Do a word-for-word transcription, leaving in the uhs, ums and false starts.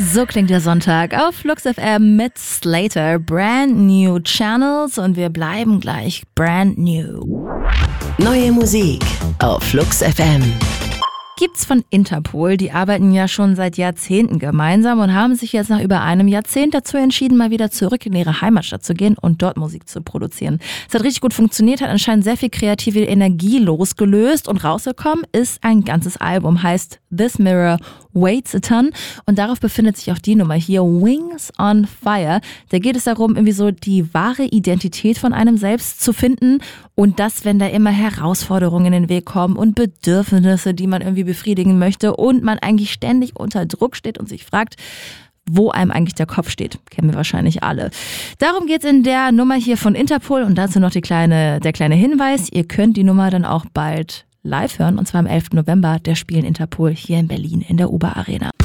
So klingt der Sonntag auf Flux F M mit Slater. Brand new channels und wir bleiben gleich brand new. Neue Musik auf Flux F M. Gibt's von Interpol. Die arbeiten ja schon seit Jahrzehnten gemeinsam und haben sich jetzt nach über einem Jahrzehnt dazu entschieden, mal wieder zurück in ihre Heimatstadt zu gehen und dort Musik zu produzieren. Es hat richtig gut funktioniert, hat anscheinend sehr viel kreative Energie losgelöst und rausgekommen ist ein ganzes Album, heißt This Mirror Weighs a Ton und darauf befindet sich auch die Nummer hier, Wings on Fire. Da geht es darum, irgendwie so die wahre Identität von einem selbst zu finden und das, wenn da immer Herausforderungen in den Weg kommen und Bedürfnisse, die man irgendwie befriedigen möchte und man eigentlich ständig unter Druck steht und sich fragt, wo einem eigentlich der Kopf steht. Kennen wir wahrscheinlich alle. Darum geht's in der Nummer hier von Interpol und dazu noch die kleine, der kleine Hinweis, ihr könnt die Nummer dann auch bald live hören und zwar am elften November, der spielen Interpol hier in Berlin in der Uber Arena.